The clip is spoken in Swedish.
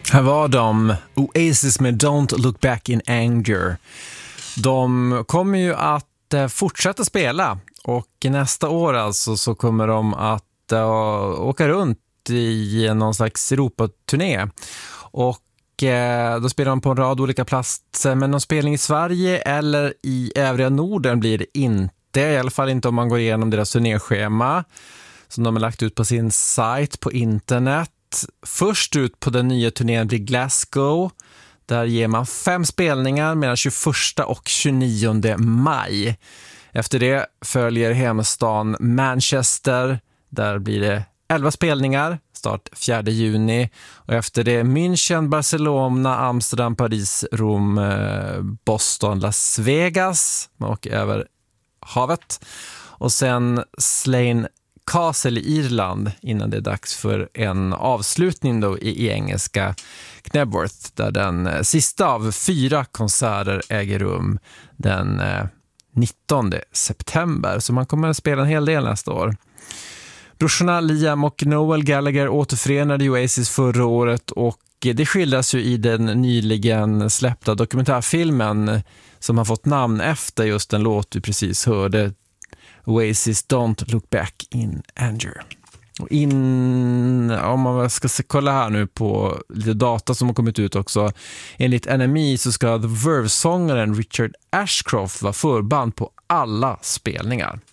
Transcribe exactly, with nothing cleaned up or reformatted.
Här var de, Oasis med Don't Look Back in Anger. De kommer ju att eh, fortsätta spela, och nästa år alltså så kommer de att uh, åka runt i någon slags Europaturné. Och eh, då spelar de på en rad olika platser, men någon spelning i Sverige eller i övriga Norden blir det inte, i alla fall inte om man går igenom deras turnéschema som de har lagt ut på sin sajt på internet. Först ut på den nya turnén blir Glasgow. Där ger man fem spelningar mellan tjugoförsta och tjugonionde maj. Efter det följer hemstan Manchester. Där blir det elva spelningar, start fjärde juni. Och efter det München, Barcelona, Amsterdam, Paris, Rom, Boston, Las Vegas. Man åker över havet. Och sen Slane Castle i Irland innan det är dags för en avslutning då i, i engelska Knebworth, där den sista av fyra konserter äger rum den eh, nittonde september. Så man kommer att spela en hel del nästa år. Brorsorna Liam och Noel Gallagher återförenade Oasis förra året, och det skildras ju i den nyligen släppta dokumentärfilmen som har fått namn efter just den låt vi precis hörde, Oasis Don't Look Back in Anger. Och in, om man ska se, kolla här nu på lite data som har kommit ut också. Enligt N M E så ska The Verve-sångaren Richard Ashcroft vara förband på alla spelningar.